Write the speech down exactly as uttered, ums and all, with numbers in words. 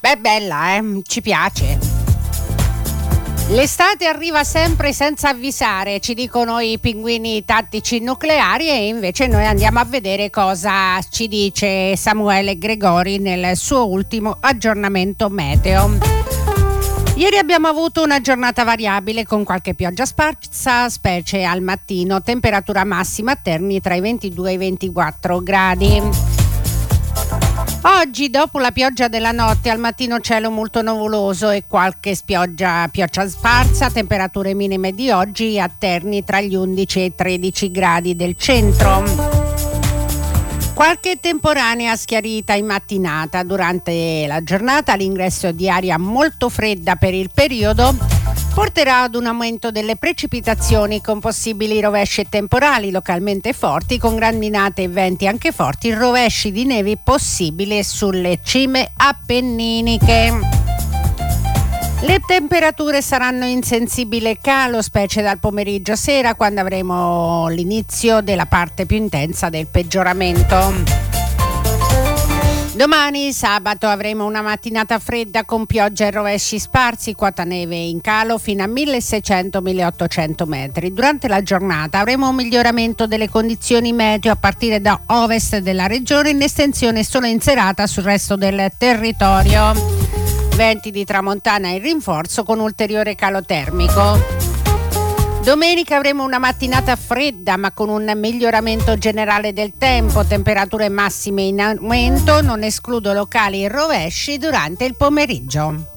Beh, bella, eh? Ci piace. L'estate arriva sempre senza avvisare, ci dicono i pinguini tattici nucleari, e invece noi andiamo a vedere cosa ci dice Samuele Gregori nel suo ultimo aggiornamento meteo. Ieri abbiamo avuto una giornata variabile con qualche pioggia sparsa, specie al mattino, temperatura massima a Terni tra i ventidue e i ventiquattro gradi. Oggi, dopo la pioggia della notte, al mattino cielo molto nuvoloso e qualche spioggia, pioggia sparsa, temperature minime di oggi a Terni tra gli undici e i tredici gradi del centro. Qualche temporanea schiarita in mattinata. Durante la giornata l'ingresso di aria molto fredda per il periodo porterà ad un aumento delle precipitazioni con possibili rovesci e temporali localmente forti, con grandinate e venti anche forti, rovesci di nevi possibili sulle cime appenniniche. Le temperature saranno in sensibile calo, specie dal pomeriggio sera, quando avremo l'inizio della parte più intensa del peggioramento. Domani, sabato, avremo una mattinata fredda con pioggia e rovesci sparsi, quota neve in calo fino a milleseicento milleottocento metri. Durante la giornata avremo un miglioramento delle condizioni meteo a partire da ovest della regione, in estensione solo in serata sul resto del territorio. Venti di tramontana in rinforzo con ulteriore calo termico. Domenica avremo una mattinata fredda ma con un miglioramento generale del tempo, temperature massime in aumento, non escludo locali rovesci durante il pomeriggio.